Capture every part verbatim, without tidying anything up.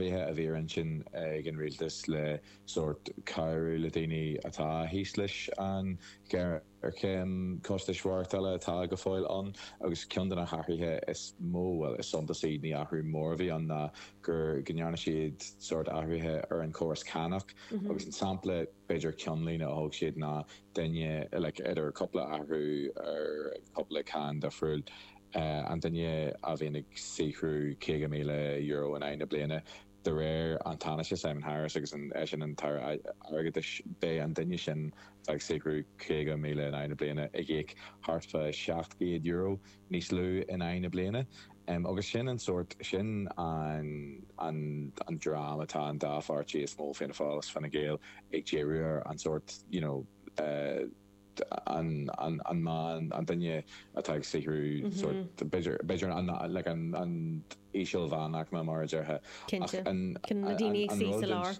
áirithe a bhíar an sin ag an rialtas le sort cairú le daoine atá híos leis an gar ar cén costa shuairtile atá go fáil an agus ceann na háirithe is mó well is sonda sí ní ahrú mór bhí an na gur gnearna siad sort áirithe ar an córas canach agus an sampla beidir ceann lína a thug siad na daine like idir coppla ahrú ar coppla can de friúil Uh, an danne a bhínig sichrú cé míle euro an aine bliana de réir an táne se Simon Harris agus an sin an tar agad bé an danne sin ag sichrú cé míle an aine bliana ag ag hartfa seachtgéad euro níos lú in aine bliana. Um, agus sin an sort sin an an an drama tá an dáfartí is mó finna fálas fanna géal ag jéúar an sort, you know, uh, an an an man an danne atá sichrú sort beidir an like an an éisiil bhanach na marge cin na daoine ag sí lá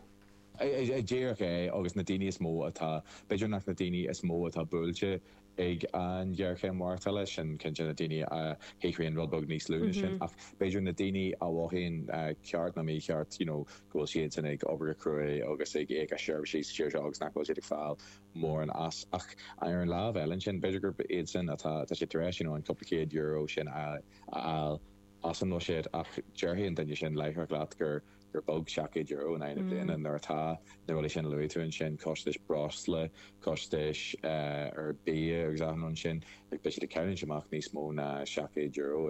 déach é agus na daoine is mó atá beidir nach na daoine is mó atá builte ag an dhearcha mórtala sin cin na daoine a héchraon rudbog níos lúna sin ach beidir na daoine a bhhain ceart na mí ceart, you know, ghfuil siad san ag obair crué agus ag ag a seirbh sí siir agus nachfuil siad ag fáil mór an as ach ar an láh eilin sin beidir gur iad sin atá tá sé taréis, you know, an copplicéad euro sin a a as an nó siad ach dearthaíonn daine sin leithar leat gur gur bog seacaid euro in aine bliana an artá na bhfuil sin luúún sin costais brosla costais ar bí agus an sin ag be de ceann semach níos mó na seacaid euro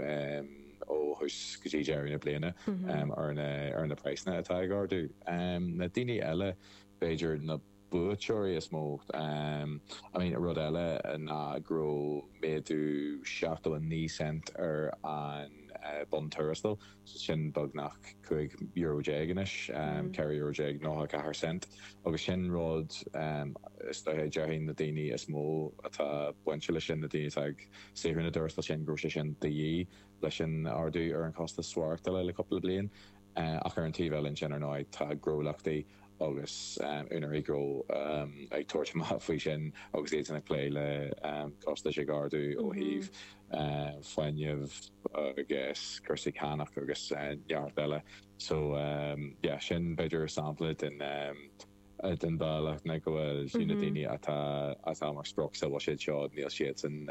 ó thus go dtí dearna bliana ar na preisna atá gáardú. Na daoine eile beidir na butchery is mó um I mean rud eile na gro méadú seachtal an ní cent ar an uh, bon turistal so sin bag nach chuig euro jeganis um mm. Carry euro jeg nó a cent agus sin rud um is dearhain na daoine is mó atá buintse lei sin na daoine ag séhir na turistal sin gro sin de dhé leis sin ardú ar an costa swarta le le couple blian uh, ach ar an tíhil sin ar náid tá grólachtaí agus um, unar igro um, ag tuairt má faoi sin agus éit ag lé le um, costa sé gardú ó híh uh, foiineh agus chusaí canach agus neart eile so um, yeah, sin beidir sampla in um, den bailach na gohfuil sinna daoine atá atá mar spproch sa bhil siad seo níl siad san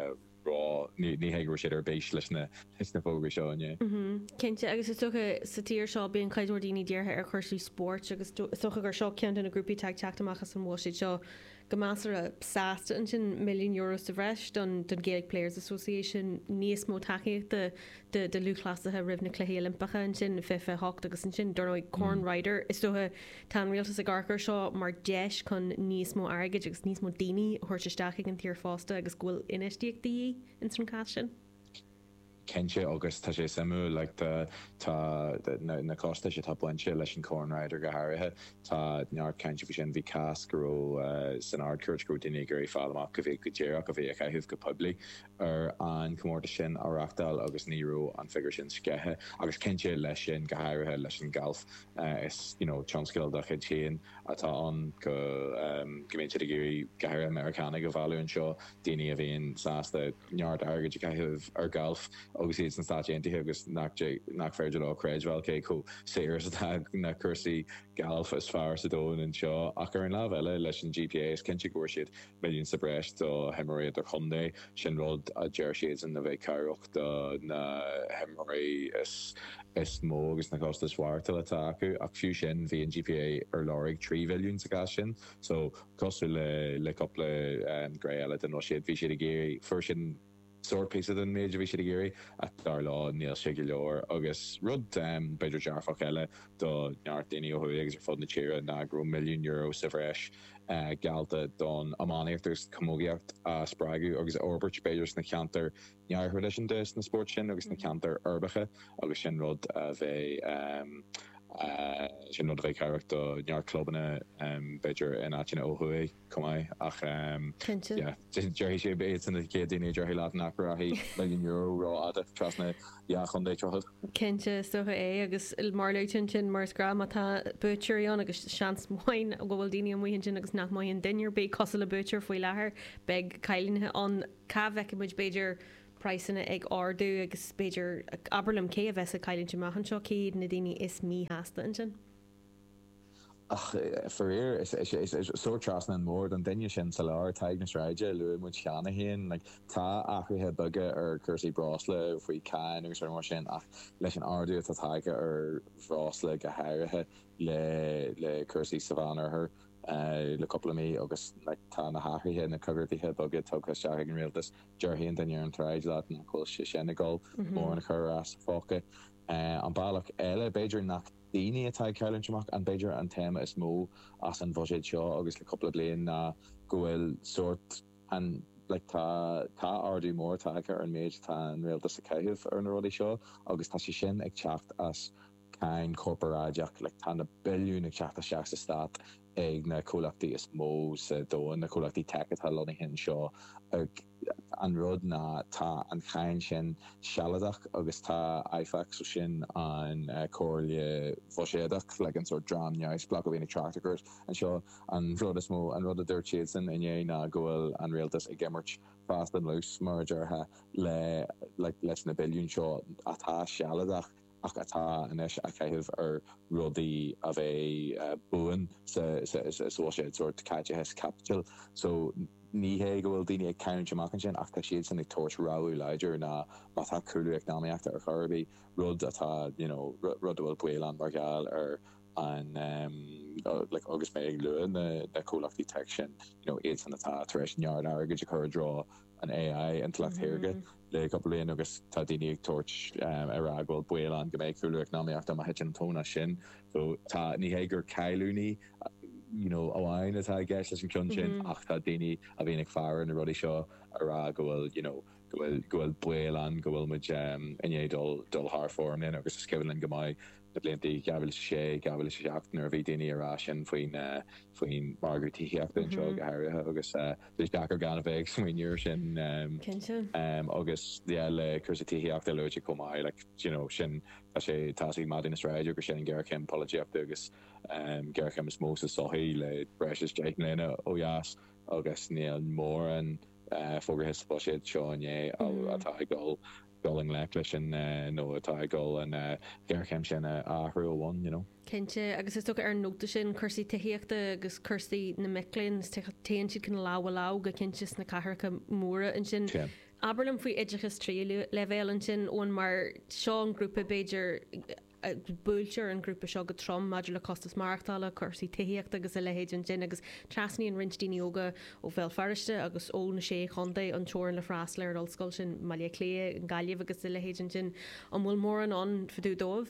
rá ní héigur siad ar béis leis na is na fógra seo inne. Cinnte agus is tucha sa tíir seo bíon caiidúir daoine deartha ar chuirsú sport agus tucha gur seo cean in na grúpaí teag teachtamachchas an bhil siad seo go measar a sásta an sin milliún euros sa bhreis don don Gaelic Players Association níos mó takeíochta de de luúchlasathe rih na cluichí Olympacha an sin fifa hocht agus an sin dornoid corn rider is tucha tá rialtas a garchar seo mar deis chun níos mó airgid agus níos mó daoine thuirteisteach an tíor fásta agus ghfuil inistíochtaí in san cás sin. Kense agus tá sé samú le tá na costa sé tá buintse leis an corn rider go háirithe tá neart ceinte fi sin bhí cas go san ardcuirt go duine gurí fálamach go bhíh go ddéach a bhí a chaithh go publi ar an cummórta sin áreachtal agus níró an figur sin scethe agus cinnte leis sin go háirithe leis an golf is tionscail de chu chéan atá an go goméinte a géirí gair Americana go bhú an seo daine a bhíon sásta neart airgid chaithh ar golf agus iad san stáisianta agus nach féidir á creidhil cé có séir na cursaí golf is fear sa dóin an seo ach ar an lá eile leis an G P A is cinnte gúir siad milliún sa breist do hemorrhage ar chundé sin rud a deir siad an na bheith caireacht do na hemorrhage is is mó agus na costa swarta le acu ach fiú sin bhí an G P A ar láraigh trí milliún sa gas sin so cosú le le coppla gré eile den nó siad bhí siad a géirí fuair sin sort piece den méidir bhí siad a géirí a dar lá níl sé go leor agus rud um, beidir dearfach eile do neart daoine ó thuí agus ar fud na tíre na gro milliún euro sa bhreis uh, galta don amáíochttas commógiacht a sppragu agus orbert beidir na cheantar nearthú leis an dus na sport sin agus na cheantar urbacha agus sin rud a bheith um, Uh, sin nó bheith caireacht do near clubbanna um, beidir in áitina óhuaí cumáid ach deir sé bé san cé daine deirthaí lá nach rahí le an euro rá ada trasna chundé trochad. Cinnte socha é agus mar leitin sin mar gra atá butcheríán agus seans máin a bhfuil daine amhaon sin agus nach maion duinear bé cos le butcher faoi lethir beag cailínithe an cabhheice muid beidir praissanna ag ardú agus beidir aberlam cé a bheits a caiilintte maihan seo céad na daoine is mí heasta an sin. Ach farir is so trasna an mór an daine sin sa leir taag na sráide lu mu cheanna héin like tá achrithe bugge ar cursaí brasle faoi cain agus mar sin ach leis an ardú tá taige ar bhrásla go háirithe le le cursaí savanna her Uh, le couple mí agus like, tá na háirithe na covertíthe bugad tugus deach an réaltas dearhéon daine ar an tráid leat na chuil sé sinnagáil mór na chur as fóca an bailach eile beidir nach daine atá ceilintach an beidir an téma is mó as an bhoséid seo agus le couple blion na gohfuil sort an like tá tá ardú mór take ar an méid tá an réaltas a caiithh ar na rudí seo agus tá sé sin ag teacht as cain corporáideach le tá na billiún ag teacht a seach sa stát ag na cólachtaí is mó sa dó na cólachtaí techa lona hin seo ag an rud na tá an chain sin sealadach agus tá aifaach so sin an uh, cóirle bhoséadach le an sort dram neis bla go bhína tractors an seo an rud is mó an rud a dúirtíad san iné na gohfuil an réaltas ag gimmert fast an lús margartha le like, leis na billiún seo atá sealadach ach atá inis a caiithh ar rudaí a bheith uh, buin sa sé sort caiitehes capital so ní hé go bhfuil daine ag ceann amach sin ach tá siad san ag toirt ráú leidir na má tá coolú economiaachta ar charbí rud atá you know rud a bhfuil buélan mar geall ar an um, uh, like agus mé ag luúin na na cólachtaí tech sin you know éiad san atá tar éis neard airgid a chur drá an A I intellect hirge le couple agus tá daine ag toirt um, ar agil buélan go méid coolú economiaachta má heitin tóna sin so tá ní hé gur cailúní you know aháin atá gceis leis an cion sin ach tá daine a bhíon ag fear na rudí seo ar go bhfuil you know go bhfuil go bhfuil buélan go bhfuil muid um, iné dul dul thform in agus scibalinn go maiid na blianttí gabhfuil sé gabhfuil seach nar bhí daine ará sin faoin faoin margatííocht an seo airithe agus dus dachar gan bheith smuoinúir sin agus le chusatííocht a luide com mai le sin tá sé táí mad in Australia gur sin an ggéirchem políocht agus ggéirchem is mó soí le breis Jake lena óheas agus níl mór an fógur hispa siad seoné atá gáil going le sin nó atá gáil an ggéirchem sin áhrúháin, you know. Kente agus is ar nóta sin chusaí taíochtta agus chusaí na Micklein taon siad cin lá lá go cinses na cathracha móra an sin. Aberlam faoi idirchas trí levéil an sin ón mar seo an grúpa Beiidir búiltear an grúpa seo go trom maidir le costas marachtála chusaí taíochtta agus a lehéid an sin agus trasnaí an rintíine óga ó bhil fariste agus ó na sé chundaid an teir le freisleir ar scoil sin maiile clé an gaiamh agus a lehéid an sin an bhfuil mór an an fadú dómh.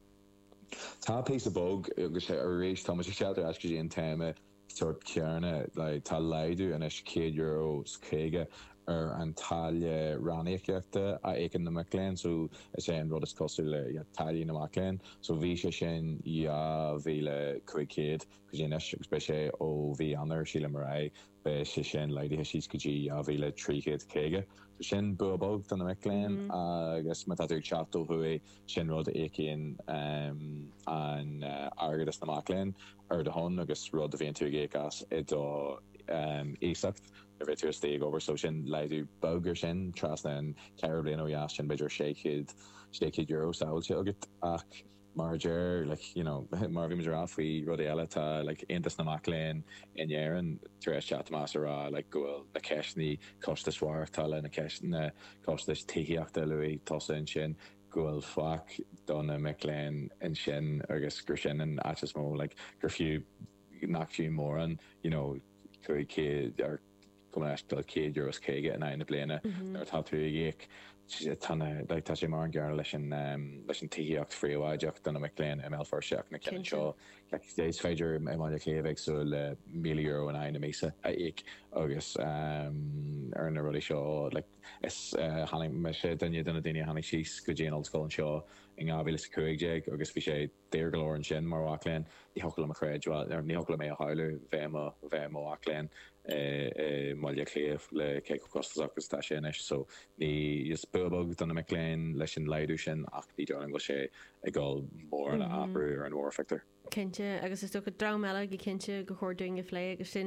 Tá pí a bog agus sé ar rééis tá sé seaar as go dé an téime sort cearna le tá leidú an is cé euro céige ar an taile rannéachta a écan na Micklein so is sé an rud is cosú le tailí na Micklein so bhí sé sin ia bhíle chuicéad go dé gus be sé ó bhí anar síle mar be sé sin leidithe síos go dtí a bhíle tríchéad céige so sin bubog don na Micklein agus me táú chatú hu sin rud écin an airgad na Micklein ar de hon agus rud a bhíon tú géchas i do éasacht a bheit tuair stéig over so sin leidú bogur sin trasna an ceir blian ó dheas sin beidir séchéad séchéad euro saoil se agat ach mar deir like you know mar bhí meidir faoi rud eile tá like aontas na Micklein inéan tar éis chat más rá like gohfuil na ceisní costa swairtá le na ceisna costas taíochta luí tosa an sin gohfuil fach don na Micklein in sin agus gur sin an atas mó like gur fiú nach fiú mór an you know chuig céad ar cumdal céad euros céige in aine bliana ar tá tú dhéic tanna le tá sé mar an gear leis an leis an taíocht fríomhaideach donna Micklein im meilfarseach na cean seo dééis féidir máide chéheh so le mí euro in aine mísa a ag agus ar na rudí seo is hanig me sé danne duna daine hanig síos go déanaal scoil an seo in gáhíle cuaigéag agus bhí sé déir golóir an sin mar Auckland ní hola a chréidhil ar ní hola mé a háú bheith bheith mó Auckland maiile cléamh le cé costas agus tá sé inis so ní is bubog donna Micklein leis an leidú sin ach ní dearan go sé ag gáil mór an abrú ar an warfactor. Kente agus is go dra meile go cinnte go chóirúing a phlé agus sin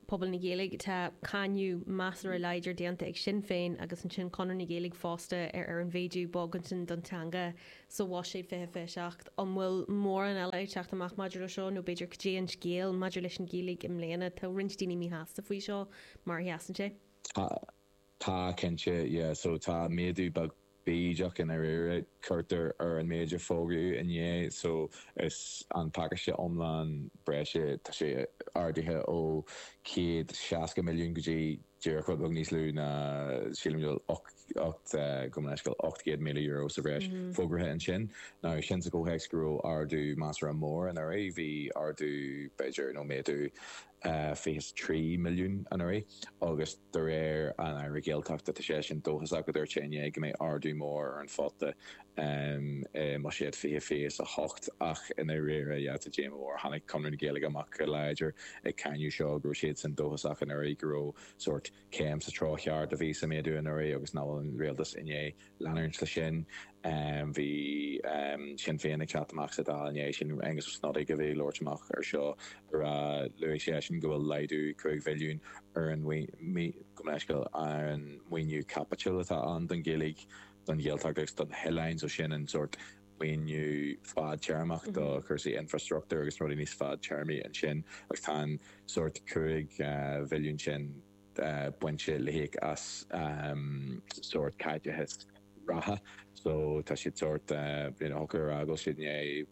pobl na géalaigh tá caniu measar a leidir déanta ag sin féin agus an sin conar na géalaigh fásta ar ar an bhéidú bogan sin dontanga sa bháisiad fé fé seacht an bhfuil mór an eile teach amach maidir seo nó beidir dé an scéal maidir leis an géalaigh im léana tá rintíine mí heasta faoi seo mar heasan sé. Tá cinse, yeah, so tá méadú bag Beideach in ar chuirtar ar an méidir fógraú inné, so is an paiste omlan breise tá sé ardithe ó céad seaca milliún go dtí dearchud bag níos lú na sílimúil gomleiscail ochtgéad milliún euro sa bhreis fógrathe an sin. Ná sin sa ggóhéic gurú ardú Master an mór an ar é bhí ardú beidir nó méadú fés trí milliún an ré agus de réir an ar géalteachta tá sé sin dóchas a go dúir téine go mé ardú mór an fáta mar siad fé fés a hocht ach in réire a déimhór hanig cumna géalaigh amach go leidir ag caniú seo gur siad san dóchasach an ar gurú sort céim sa trocheart a bhí sa méadú an ré agus ná an réaltas inné leanarn le sin hí sin féinna chatach sa dá inné sin agus snodí go bhí Lordach ar seo ar lu sé sin go bhfuil leidú chuig bheún ar an gomeiscail ar an muoinú capitúlatá an don géalaigh don géalteachtas don headlines ó sin an sort muoinú fad tearmach do chusaí infrastructure agus rudí níos fad tearmí an sin agus tá sort chuig bheún sin buinte lehéic as sort caiidehes ratha, so tá siad sort blin hogur agil siad né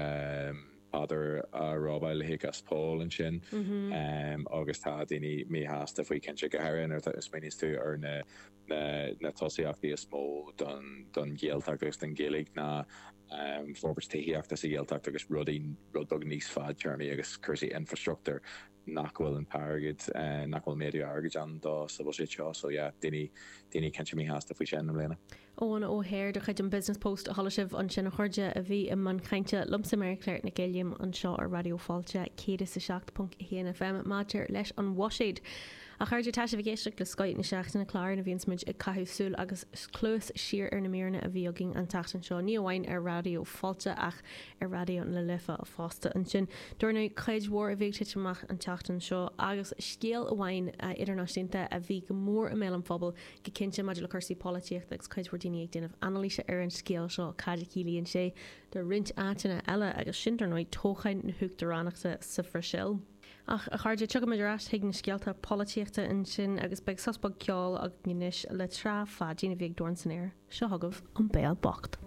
other Robbie Hikas Paul and Shin um August had any me has if we can check her or that is many to or na na na tosiachti is small done done Yale tactics and Gaelic na um Forbes Tehiach the Yale tactics Rodin Rodbug Nice Fad Jeremy agus Cursey infrastructure Nakwell and Paragid and Nakwell media argajan do so so yeah Dini Dini can me has if we shen Lena óan óhéir de chuid an business post a thola sibh an sin chuirde a bhí i man chainte lumsa Americléir na Gaelium an seo ar radioáilte céad sa seacht punt chéana F M máidir leis an Washaid. A chuirde tá sé bhgéisteach le Skype na seachtainna chláir na bhíonsmuid i caithúsúil agus clús siar ar na míorna a bhíogging an tatan seo ní amháin ar radio fáilte ach ar radio na lifa a fásta an sin. Dúirna chuid mhór a bhíh tiiteach an tatan seo agus scéal amháin idirnáisiúnta a bhí go mór a mé an phobal go cinnte maidir le chusaí políocht agus chuid daine ag déanamh analíse ar an scéal seo cad cílíonn sé de rint átainna eile agus sintarnáid tóchain na thugtaránachta sa freisil. Ach a chuirde tuga meidirrás hiag na scialta políochta in sin agus beag sospag ceáil ag níis le trá fad dína bhíag dorn san air, seo thugah an béal bocht.